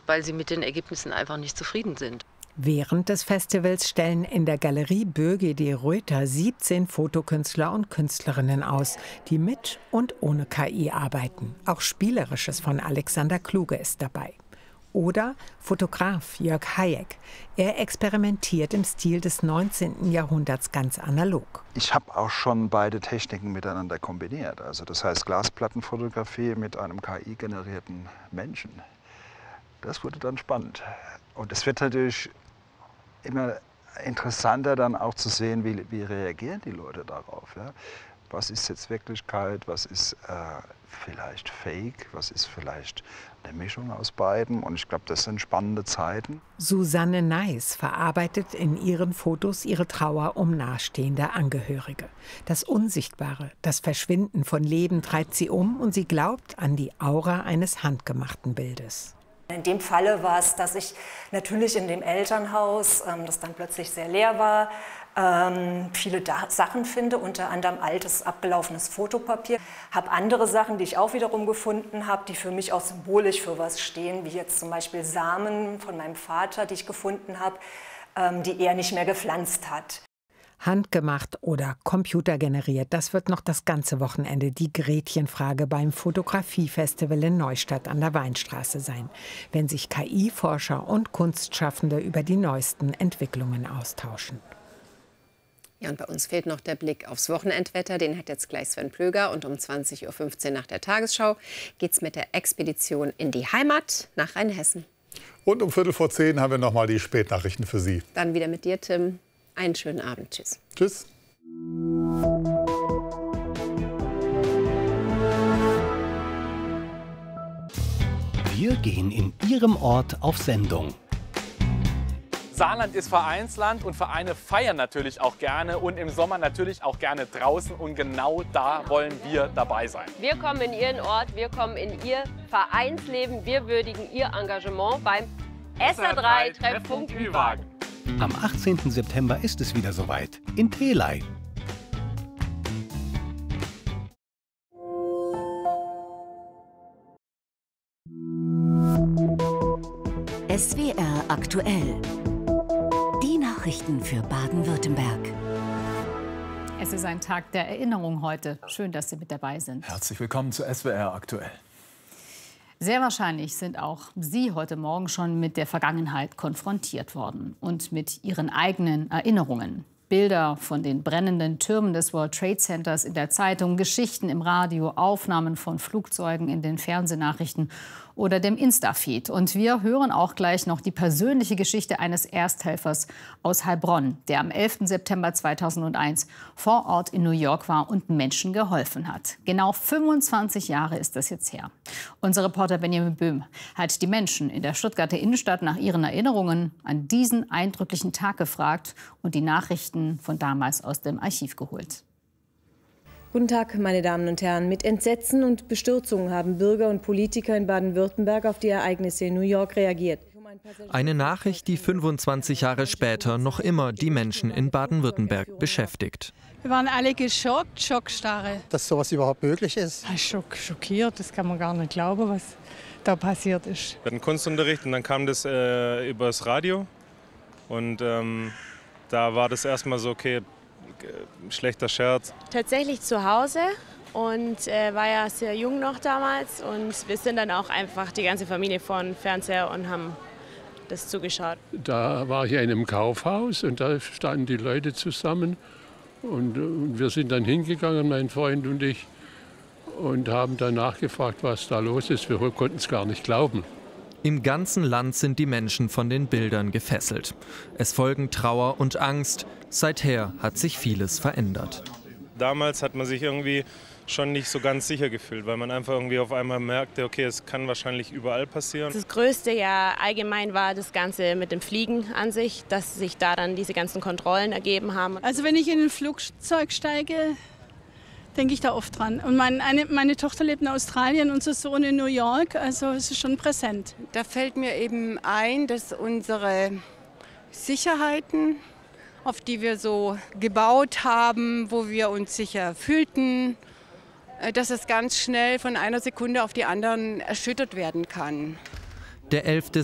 weil sie mit den Ergebnissen einfach nicht zufrieden sind. Während des Festivals stellen in der Galerie Böge de Ruyter 17 Fotokünstler und Künstlerinnen aus, die mit und ohne KI arbeiten. Auch Spielerisches von Alexander Kluge ist dabei. Oder Fotograf Jörg Hayek. Er experimentiert im Stil des 19. Jahrhunderts ganz analog. Ich habe auch schon beide Techniken miteinander kombiniert. Also das heißt Glasplattenfotografie mit einem KI-generierten Menschen. Das wurde dann spannend. Und es wird natürlich immer interessanter dann auch zu sehen, wie reagieren die Leute darauf. Ja? Was ist jetzt Wirklichkeit, was ist vielleicht Fake, was ist vielleicht eine Mischung aus beiden. Und ich glaube, das sind spannende Zeiten. Susanne Neiß verarbeitet in ihren Fotos ihre Trauer um nahestehende Angehörige. Das Unsichtbare, das Verschwinden von Leben treibt sie um und sie glaubt an die Aura eines handgemachten Bildes. In dem Falle war es, dass ich natürlich in dem Elternhaus, das dann plötzlich sehr leer war, viele Sachen finde, unter anderem altes, abgelaufenes Fotopapier. Habe andere Sachen, die ich auch wiederum gefunden habe, die für mich auch symbolisch für was stehen, wie jetzt zum Beispiel Samen von meinem Vater, die ich gefunden habe, die er nicht mehr gepflanzt hat. Handgemacht oder computergeneriert, das wird noch das ganze Wochenende die Gretchenfrage beim Fotografiefestival in Neustadt an der Weinstraße sein, wenn sich KI-Forscher und Kunstschaffende über die neuesten Entwicklungen austauschen. Ja, und bei uns fehlt noch der Blick aufs Wochenendwetter. Den hat jetzt gleich Sven Plöger. Und um 20:15 Uhr nach der Tagesschau geht es mit der Expedition in die Heimat nach Rheinhessen. Und um 9:45 haben wir noch mal die Spätnachrichten für Sie. Dann wieder mit dir, Tim. Einen schönen Abend. Tschüss. Tschüss. Wir gehen in Ihrem Ort auf Sendung. Saarland ist Vereinsland und Vereine feiern natürlich auch gerne und im Sommer natürlich auch gerne draußen und genau da wollen wir dabei sein. Wir kommen in Ihren Ort, wir kommen in Ihr Vereinsleben, wir würdigen Ihr Engagement beim SR3 Treffpunkt Ü-Wagen. Am 18. September ist es wieder soweit in Telei. SWR aktuell. Die Nachrichten für Baden-Württemberg. Es ist ein Tag der Erinnerung heute. Schön, dass Sie mit dabei sind. Herzlich willkommen zu SWR aktuell. Sehr wahrscheinlich sind auch Sie heute Morgen schon mit der Vergangenheit konfrontiert worden und mit Ihren eigenen Erinnerungen. Bilder von den brennenden Türmen des World Trade Centers in der Zeitung, Geschichten im Radio, Aufnahmen von Flugzeugen in den Fernsehnachrichten oder dem Insta-Feed. Und wir hören auch gleich noch die persönliche Geschichte eines Ersthelfers aus Heilbronn, der am 11. September 2001 vor Ort in New York war und Menschen geholfen hat. Genau 25 Jahre ist das jetzt her. Unser Reporter Benjamin Böhm hat die Menschen in der Stuttgarter Innenstadt nach ihren Erinnerungen an diesen eindrücklichen Tag gefragt und die Nachrichten von damals aus dem Archiv geholt. Guten Tag, meine Damen und Herren. Mit Entsetzen und Bestürzung haben Bürger und Politiker in Baden-Württemberg auf die Ereignisse in New York reagiert. Eine Nachricht, die 25 Jahre später noch immer die Menschen in Baden-Württemberg beschäftigt. Wir waren alle geschockt, Schockstarre. Dass sowas überhaupt möglich ist. Schockiert, das kann man gar nicht glauben, was da passiert ist. Wir hatten Kunstunterricht und dann kam das übers Radio. Und da war das erstmal so, okay, schlechter Scherz. Tatsächlich zu Hause und war ja sehr jung noch damals. Und wir sind dann auch einfach die ganze Familie vor dem Fernseher und haben das zugeschaut. Da war ich in einem Kaufhaus und da standen die Leute zusammen. Und wir sind dann hingegangen, mein Freund und ich, und haben dann nachgefragt, was da los ist. Wir konnten es gar nicht glauben. Im ganzen Land sind die Menschen von den Bildern gefesselt. Es folgen Trauer und Angst. Seither hat sich vieles verändert. Damals hat man sich irgendwie schon nicht so ganz sicher gefühlt, weil man einfach irgendwie auf einmal merkte, okay, es kann wahrscheinlich überall passieren. Das Größte ja allgemein war das Ganze mit dem Fliegen an sich, dass sich da dann diese ganzen Kontrollen ergeben haben. Also wenn ich in ein Flugzeug steige, denke ich da oft dran. Und meine Tochter lebt in Australien, unser Sohn in New York, also es ist schon präsent. Da fällt mir eben ein, dass unsere Sicherheiten, auf die wir so gebaut haben, wo wir uns sicher fühlten, dass es ganz schnell von einer Sekunde auf die andere erschüttert werden kann. Der 11.